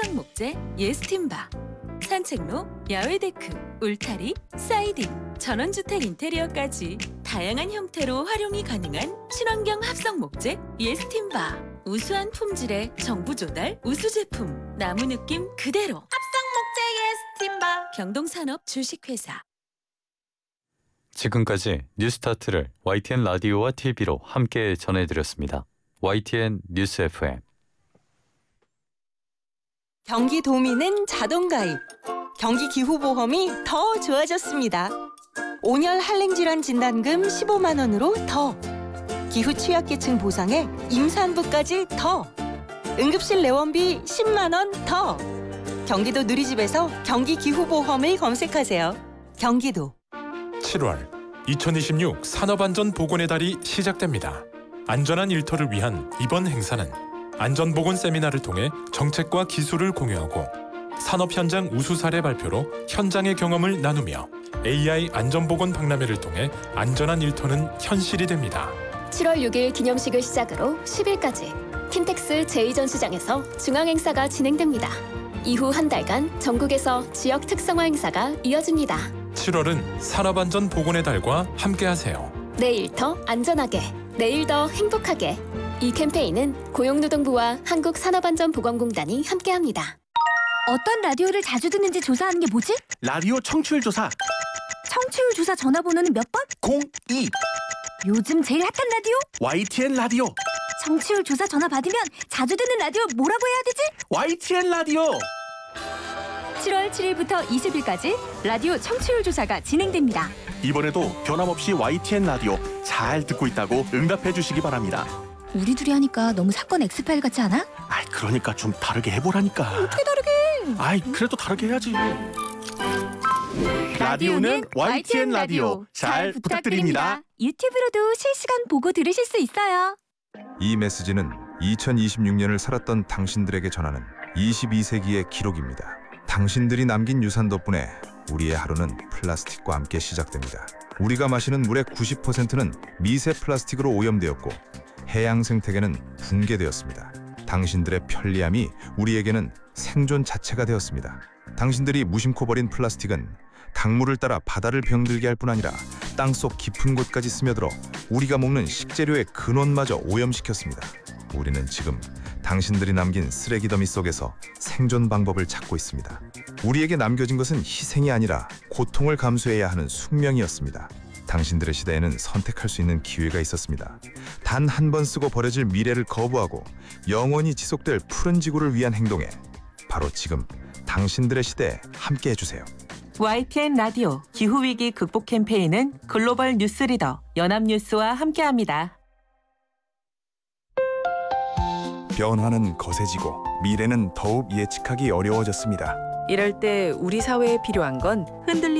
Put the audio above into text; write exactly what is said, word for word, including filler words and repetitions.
합성 목재 예스팀바, 산책로, 야외 데크, 울타리, 사이딩, 전원주택 인테리어까지 다양한 형태로 활용이 가능한 친환경 합성 목재 예스팀바. 우수한 품질의 정부 조달 우수 제품, 나무 느낌 그대로. 합성 목재 예스팀바. 경동산업 주식회사. 지금까지 뉴스타트를 와이티엔 라디오와 티비로 함께 전해드렸습니다. 와이티엔 뉴스 에프엠. 경기도민은 자동가입. 경기기후보험이 더 좋아졌습니다. 온열 한랭질환 진단금 십오만 원으로 더. 기후 취약계층 보상에 임산부까지 더. 응급실 내원비 십만 원 더. 경기도 누리집에서 경기기후보험을 검색하세요. 경기도. 칠월 이천이십육 산업안전보건의 달이 시작됩니다. 안전한 일터를 위한 이번 행사는 안전보건 세미나를 통해 정책과 기술을 공유하고 산업 현장 우수 사례 발표로 현장의 경험을 나누며 에이아이 안전보건 박람회를 통해 안전한 일터는 현실이 됩니다. 칠월 육일 기념식을 시작으로 십일까지 킨텍스 제이 전시장에서 중앙행사가 진행됩니다. 이후 한 달간 전국에서 지역 특성화 행사가 이어집니다. 칠월은 산업안전보건의 달과 함께하세요. 내 일터 안전하게, 내일 더 행복하게. 이 캠페인은 고용노동부와 한국산업안전보건공단이 함께합니다. 어떤 라디오를 자주 듣는지 조사하는 게 뭐지? 라디오 청취율 조사. 청취율 조사 전화번호는 몇 번? 공이. 요즘 제일 핫한 라디오? 와이티엔 라디오. 청취율 조사 전화 받으면 자주 듣는 라디오 뭐라고 해야 되지? 와이티엔 라디오. 칠월 칠일부터 이십일까지 라디오 청취율 조사가 진행됩니다. 이번에도 변함없이 와이티엔 라디오 잘 듣고 있다고 응답해 주시기 바랍니다. 우리 둘이 하니까 너무 사건 엑스파일 같지 않아? 아이, 그러니까 좀 다르게 해보라니까. 어떻게 다르게? 아이, 그래도 다르게 해야지. 라디오는 와이티엔 라디오 잘 부탁드립니다. 유튜브로도 실시간 보고 들으실 수 있어요. 이 메시지는 이천이십육 년을 살았던 당신들에게 전하는 이십이 세기의 기록입니다. 당신들이 남긴 유산 덕분에 우리의 하루는 플라스틱과 함께 시작됩니다. 우리가 마시는 물의 구십 퍼센트는 미세 플라스틱으로 오염되었고 해양 생태계는 붕괴되었습니다. 당신들의 편리함이 우리에게는 생존 자체가 되었습니다. 당신들이 무심코 버린 플라스틱은 강물을 따라 바다를 병들게 할 뿐 아니라 땅속 깊은 곳까지 스며들어 우리가 먹는 식재료의 근원마저 오염시켰습니다. 우리는 지금 당신들이 남긴 쓰레기 더미 속에서 생존 방법을 찾고 있습니다. 우리에게 남겨진 것은 희생이 아니라 고통을 감수해야 하는 숙명이었습니다. 당신들의 시대에는 선택할 수 있는 기회가 있었습니다. 단 한 번 쓰고 버려질 미래를 거부하고 영원히 지속될 푸른 지구를 위한 행동에 바로 지금 당신들의 시대에 함께 해주세요. 와이티엔 라디오 기후위기 극복 캠페인은 글로벌 뉴스 리더 연합뉴스와 함께합니다. 변화는 거세지고 미래는 더욱 예측하기 어려워졌습니다. 이럴 때 우리 사회에 필요한 건 흔들리지